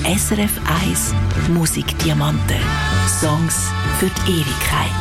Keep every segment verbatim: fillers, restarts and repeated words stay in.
S R F eins Musikdiamanten. Songs für die Ewigkeit.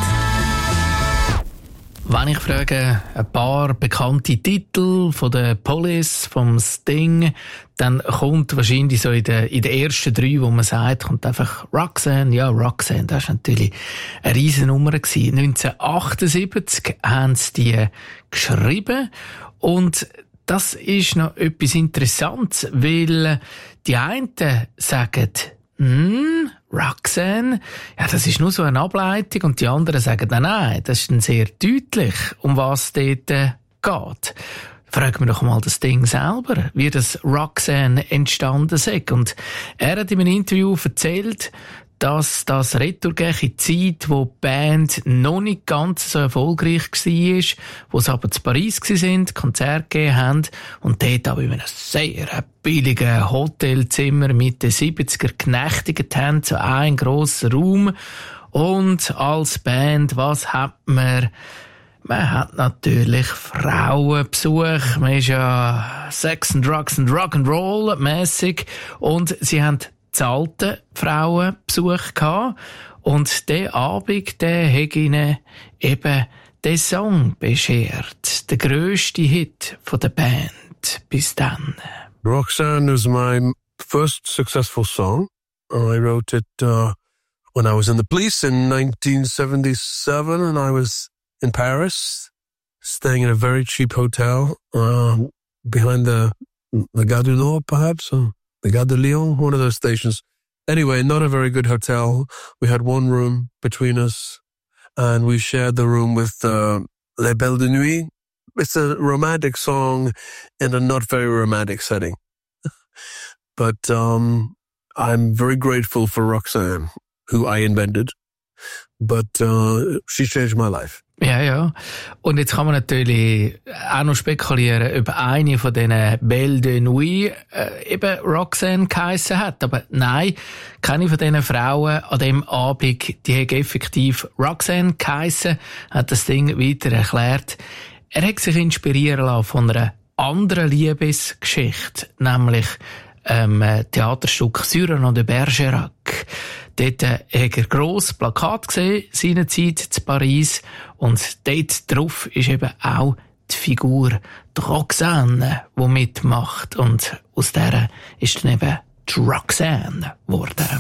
Wenn ich frage, ein paar bekannte Titel von der Police, vom Sting, dann kommt wahrscheinlich so in den, in den ersten drei, wo man sagt, kommt einfach Roxanne. Ja, Roxanne, das war natürlich eine Riesennummer gewesen. neunzehnhundertachtundsiebzig haben sie die geschrieben und das ist noch etwas Interessantes, weil die einen sagen, hm, Roxanne, ja, das ist nur so eine Ableitung, und die anderen sagen, nein, nein, das ist dann sehr deutlich, um was es dort äh, geht. Fragen wir doch mal das Ding selber, wie das Roxanne entstanden ist. Und er hat in einem Interview erzählt, dass das retourgeht in die Zeit, wo die Band noch nicht ganz so erfolgreich war, wo sie aber zu Paris waren, Konzerte gegeben haben und dort auch in einem sehr billigen Hotelzimmer mit den siebziger genächtigt haben, so ein grosser Raum. Und als Band, was hat man? Man hat natürlich Frauenbesuch. Man ist ja Sex and Drugs and Rock'n'Roll mäßig. Und sie haben zahlte Frauenbesuch gehabt. Und der Abend, der hat ihnen eben den Song beschert. Der grösste Hit von der Band bis dann. Roxanne was my first successful song. I wrote it uh, when I was in the police in nineteen seventy-seven, and I was in Paris, staying in a very cheap hotel uh, behind the, the Gare du Nord, perhaps, or the Gare de Lyon, one of those stations. Anyway, not a very good hotel. We had one room between us, and we shared the room with uh, Les Belles de Nuit. It's a romantic song in a not very romantic setting. But um, I'm very grateful for Roxanne, who I invented. But uh, she changed my life. Ja, ja. Und jetzt kann man natürlich auch noch spekulieren, ob eine von diesen Belles de Nuit äh, eben Roxanne geheissen hat. Aber nein, keine von diesen Frauen an dem Abend, die hat effektiv Roxanne geheissen, hat das Ding weiter erklärt. Er hat sich inspirieren lassen von einer anderen Liebesgeschichte, nämlich ähm, Theaterstück Cyrano de Bergerac. Dort hat er gross Plakat gesehen, seinerzeit zu Paris. Und dort drauf ist eben auch die Figur die Roxanne, die mitmacht. Und aus der ist dann eben die Roxanne geworden.